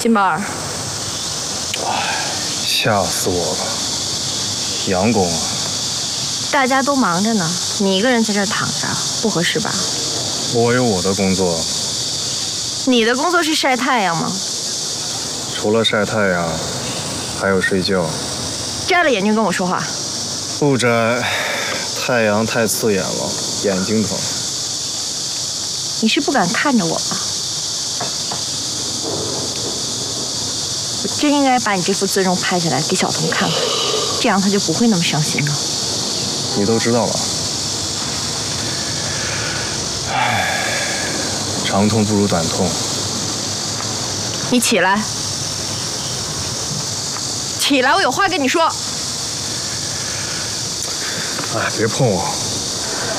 金宝儿， 吓死我了！杨公啊， 大家都忙着呢，你一个人在这儿躺着，不合适吧？ 我有我的工作。 你的工作是晒太阳吗？ 除了晒太阳，还有睡觉。 摘了眼镜跟我说话。 不摘，太阳太刺眼了，眼睛疼。 你是不敢看着我吧？我真应该把你这副尊容拍下来给小童看看，这样他就不会那么伤心了。 你都知道了。唉，长痛不如短痛。 你起来，起来，我有话跟你说。 哎，别碰我。